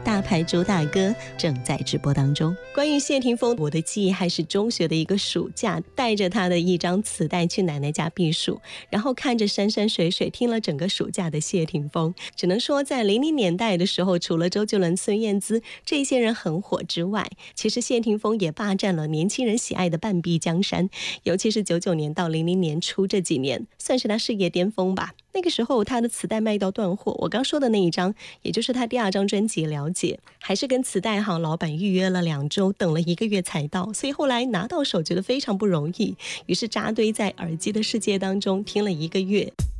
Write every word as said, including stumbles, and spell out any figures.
大牌主打歌正在直播当中。关于谢霆锋，我的记忆还是中学的一个暑假，带着他的一张磁带去奶奶家避暑，然后看着山山水水，听了整个暑假的谢霆锋。只能说在零零年代的时候，除了周杰伦、孙燕姿这些人很火之外，其实谢霆锋也霸占了年轻人喜爱的半壁江山。尤其是九九年到零零年初这几年，算是他事业巅峰吧。那个时候他的磁带卖到断货，我刚说的那一张也就是他第二张专辑《了解》，还是跟磁带行老板预约了两周，等了一个月才到，所以后来拿到手觉得非常不容易，于是扎堆在耳机的世界当中听了一个月。